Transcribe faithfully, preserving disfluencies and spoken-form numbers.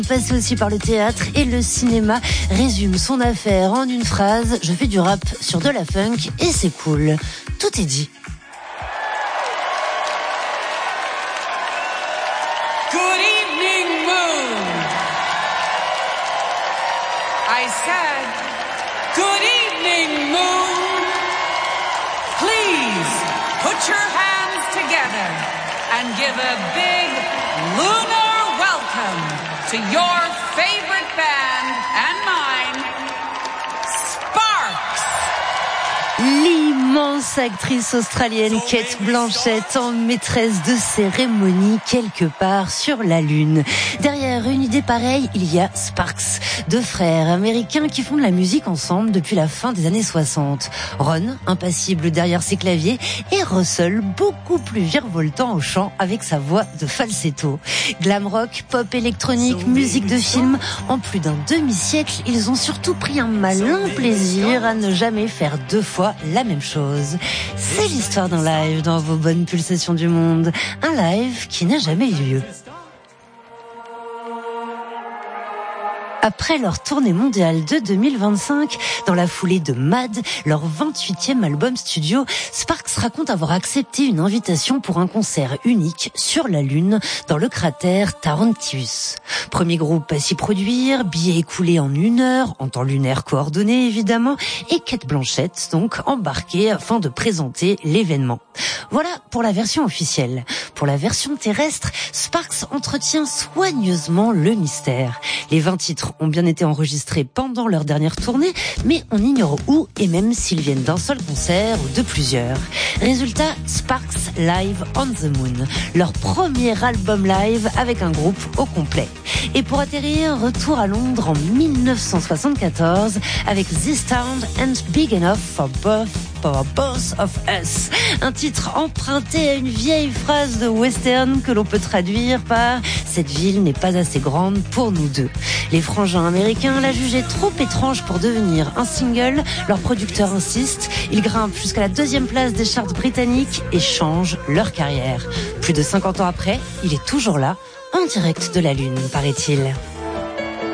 Passé aussi par le théâtre et le cinéma, résume son affaire en une phrase: je fais du rap sur de la funk et c'est cool. Tout est dit. Good evening, moon. I said, good evening, moon. Please put your hands together and give a big lunar welcome to your favorite band and mine, Sparks. L'immense actrice australienne Cate Blanchett en maîtresse de cérémonie quelque part sur la Lune. Derrière une idée pareille, il y a Sparks, deux frères américains qui font de la musique ensemble depuis la fin des années soixante. Ron, impassible derrière ses claviers, et Russell, beaucoup plus virevoltant au chant avec sa voix de falsetto. Glam rock, pop électronique, musique de film, en plus d'un demi-siècle, ils ont surtout pris un malin plaisir à ne jamais faire deux fois la même chose. C'est l'histoire d'un live dans vos bonnes pulsations du monde. Un live qui n'a jamais eu lieu. Après leur tournée mondiale de deux mille vingt-cinq, dans la foulée de Mad, leur vingt-huitième album studio, Sparks raconte avoir accepté une invitation pour un concert unique sur la Lune, dans le cratère Tarantibus. Premier groupe à s'y produire, billets écoulés en une heure, en temps lunaire coordonné évidemment, et Cate Blanchett donc embarquée afin de présenter l'événement. Voilà pour la version officielle. Pour la version terrestre, Sparks entretient soigneusement le mystère. Les vingt titres ont bien été enregistrés pendant leur dernière tournée, mais on ignore où et même s'ils viennent d'un seul concert ou de plusieurs. Résultat, Sparks Live on the Moon, leur premier album live avec un groupe au complet. Et pour atterrir, retour à Londres en mille neuf cent soixante-quatorze avec This Town ain't big enough for both for both of us. Un titre emprunté à une vieille phrase de western que l'on peut traduire par « Cette ville n'est pas assez grande pour nous deux ». Les frangins américains la jugeaient trop étrange pour devenir un single. Leur producteur insiste, ils grimpent jusqu'à la deuxième place des charts britanniques et changent leur carrière. Plus de cinquante ans après, il est toujours là, en direct de la Lune, paraît-il.